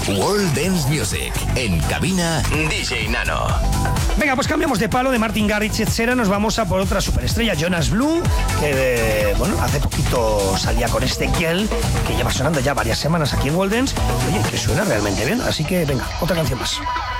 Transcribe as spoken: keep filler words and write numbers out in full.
World Dance Music. En cabina, D J Nano. Venga, pues cambiamos de palo de Martin Garrix, etcétera. Nos vamos a por otra superestrella, Jonas Blue, que eh, bueno, hace poquito salía con este Girl, que lleva sonando ya varias semanas aquí en World Dance. Oye, que suena realmente bien. Así que venga, otra canción más.